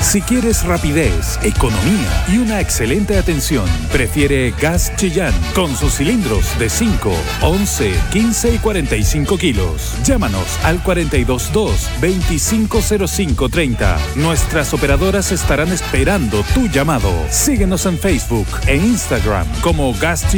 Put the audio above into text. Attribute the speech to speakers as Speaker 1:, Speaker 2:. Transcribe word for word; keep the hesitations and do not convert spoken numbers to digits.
Speaker 1: Si quieres rapidez, economía y una excelente atención, prefiere Gas Chillán con sus cilindros de cinco, once, quince y cuarenta y cinco kilos. Llámanos al cuatro dos dos, veinticinco cero cinco treinta. Nuestras operadoras estarán esperando tu llamado. Síguenos en Facebook e Instagram como Gas Chillán.